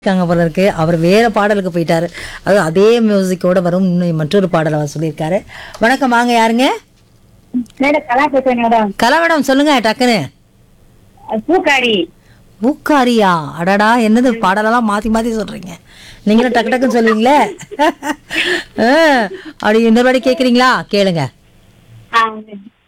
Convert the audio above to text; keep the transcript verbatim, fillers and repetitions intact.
இருக்காங்க போல இருக்கு. அவர் வேற பாடலுக்கு போயிட்டாரு. அது அதே மியூசிக்கோட வரும் இன்னும் மற்றொரு பாடல் அவர் சொல்லியிருக்காரு. வணக்கம், வாங்க யாருங்க? மேடம் கலா பேசுறேன் மேடம். கலா மேடம் சொல்லுங்க டக்குன்னு. பூக்காரி. பூக்காரியா? அடடா, என்னது பாடலெல்லாம் மாத்தி மாத்தி சொல்றீங்க. நீங்களும் டக்கு டக்குன்னு சொல்லுவீங்களே. ஆ, அப்படி இன்னொரு வாட்டி கேட்குறீங்களா? கேளுங்க. ஆ,